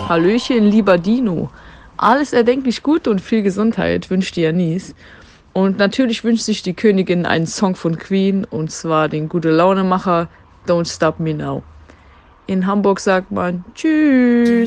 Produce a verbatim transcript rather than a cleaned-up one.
Hallöchen, lieber Dino. Alles erdenklich Gute und viel Gesundheit wünscht dir Janice. Und natürlich wünscht sich die Königin einen Song von Queen, und zwar den Gute-Laune-Macher Don't Stop Me Now. In Hamburg sagt man Tschüss.